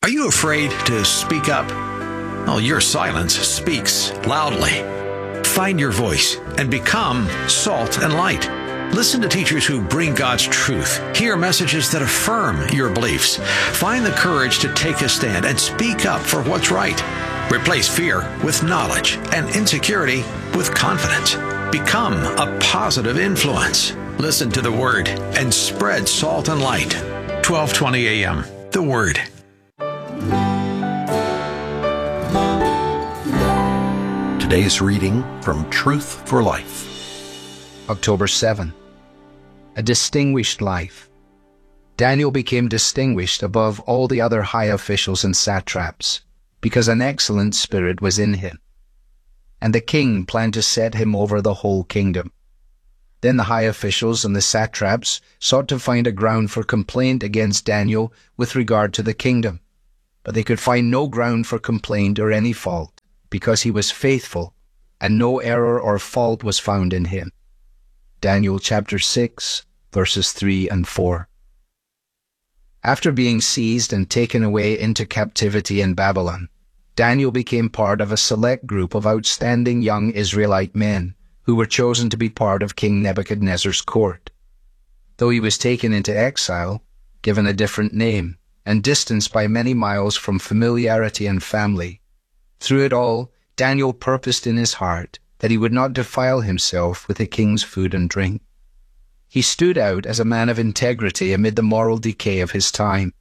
Are you afraid to speak up? Well, your silence speaks loudly. Find your voice and become salt and light. Listen to teachers who bring God's truth. Hear messages that affirm your beliefs. Find the courage to take a stand and speak up for what's right. Replace fear with knowledge and insecurity with confidence. Become a positive influence. Listen to the Word and spread salt and light. 12:20 a.m. The Word. Today's reading from Truth for Life. October 7. A distinguished life. Daniel became distinguished above all the other high officials and satraps because an excellent spirit was in him. And the king planned to set him over the whole kingdom. Then the high officials and the satraps sought to find a ground for complaint against Daniel with regard to the kingdom. But they could find no ground for complaint or any fault, because he was faithful, and no error or fault was found in him. Daniel chapter 6, verses 3 and 4. After being seized and taken away into captivity in Babylon, Daniel became part of a select group of outstanding young Israelite men who were chosen to be part of King Nebuchadnezzar's court. Though he was taken into exile, given a different name, and distanced by many miles from familiarity and family, through it all, Daniel purposed in his heart that he would not defile himself with the king's food and drink. He stood out as a man of integrity amid the moral decay of his time.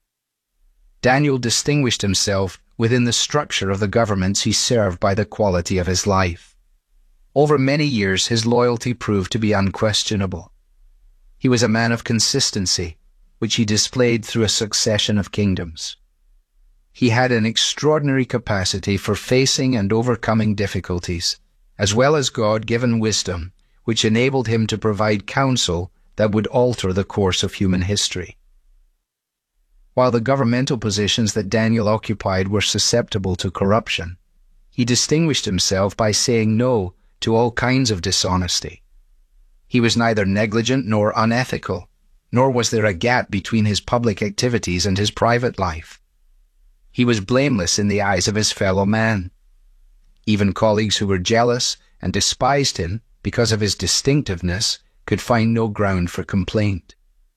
Daniel distinguished himself within the structure of the governments he served by the quality of his life. Over many years, his loyalty proved to be unquestionable. He was a man of consistency, which he displayed through a succession of kingdoms. He had an extraordinary capacity for facing and overcoming difficulties, as well as God-given wisdom, which enabled him to provide counsel that would alter the course of human history. While the governmental positions that Daniel occupied were susceptible to corruption, he distinguished himself by saying no to all kinds of dishonesty. He was neither negligent nor unethical, nor was there a gap between his public activities and his private life. He was blameless in the eyes of his fellow man. Even colleagues who were jealous and despised him because of his distinctiveness could find no ground for complaint.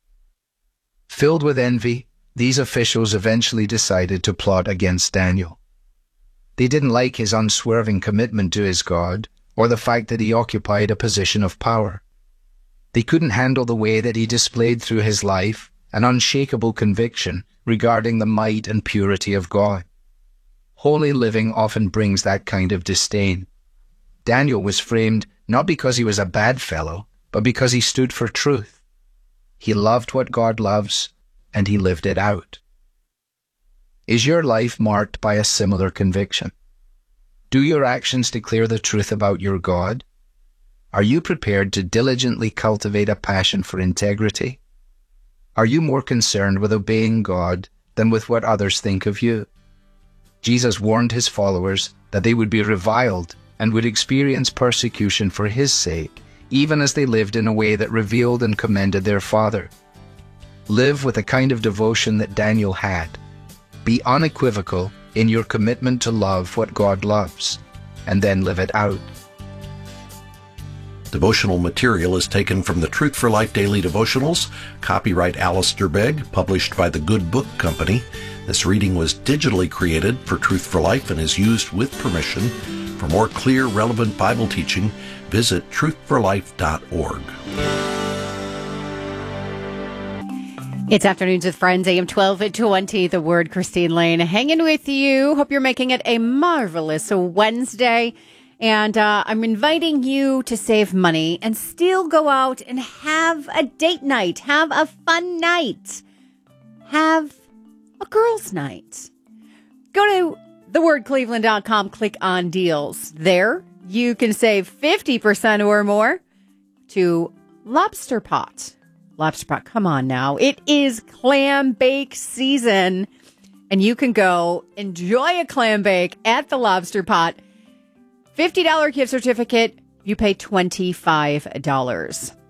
Filled with envy, these officials eventually decided to plot against Daniel. They didn't like his unswerving commitment to his God or the fact that he occupied a position of power. They couldn't handle the way that he displayed through his life an unshakable conviction regarding the might and purity of God. Holy living often brings that kind of disdain. Daniel was framed not because he was a bad fellow, but because he stood for truth. He loved what God loves, and he lived it out. Is your life marked by a similar conviction? Do your actions declare the truth about your God? Are you prepared to diligently cultivate a passion for integrity? Are you more concerned with obeying God than with what others think of you? Jesus warned his followers that they would be reviled and would experience persecution for his sake, even as they lived in a way that revealed and commended their Father. Live with the kind of devotion that Daniel had. Be unequivocal in your commitment to love what God loves, and then live it out. Devotional material is taken from the Truth for Life Daily Devotionals, copyright Alistair Begg, published by the Good Book Company. This reading was digitally created for Truth for Life and is used with permission. For more clear, relevant Bible teaching, visit truthforlife.org. It's Afternoons with Friends, AM 1220, The Word. Christine Lane hanging with you. Hope you're making it a marvelous Wednesday. And I'm inviting you to save money and still go out and have a date night. Have a fun night. Have a girls' night. Go to thewordcleveland.com, click on deals. There, you can save 50% or more to Lobster Pot. Lobster Pot, come on now. It is clam bake season, and you can go enjoy a clam bake at the Lobster Pot. $50 gift certificate, you pay $25. Yep,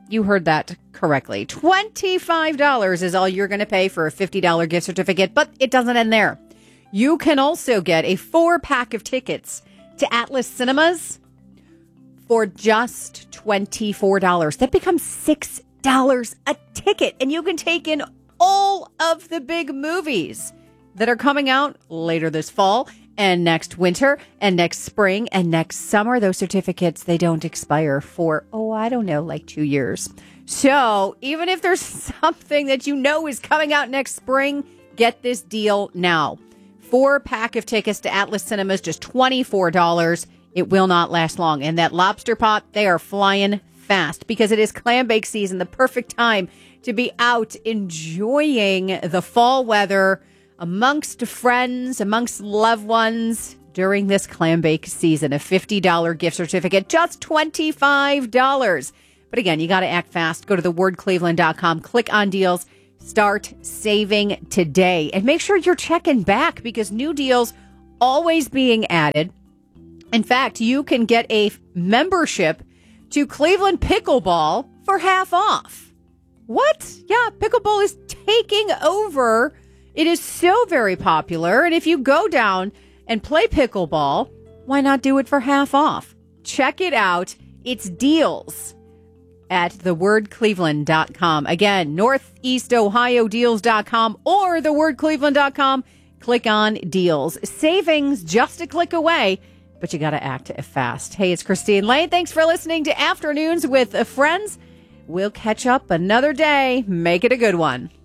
you heard that correctly. $25 is all you're going to pay for a $50 gift certificate, but it doesn't end there. You can also get a 4-pack of tickets to Atlas Cinemas for just $24. That becomes $6 a ticket, and you can take in all of the big movies that are coming out later this fall and next winter and next spring and next summer. Those certificates, they don't expire for, like 2 years. So even if there's something that you know is coming out next spring, get this deal now. 4-pack of tickets to Atlas Cinemas, just $24. It will not last long. And that lobster pot, they are flying fast because it is clam bake season, the perfect time to be out enjoying the fall weather amongst friends, amongst loved ones during this clam bake season. A $50 gift certificate, just $25. But again, you got to act fast. Go to thewordcleveland.com, click on deals, start saving today. And make sure you're checking back because new deals always being added. In fact, you can get a membership to Cleveland Pickleball for half off. What? Yeah, pickleball is taking over. It is so very popular. And if you go down and play pickleball, why not do it for half off? Check it out. It's deals at thewordcleveland.com. Again, Northeast Ohio deals.com or thewordcleveland.com. Click on deals. Savings just a click away, but you got to act fast. Hey, it's Christine Lane. Thanks for listening to Afternoons with Friends. We'll catch up another day. Make it a good one.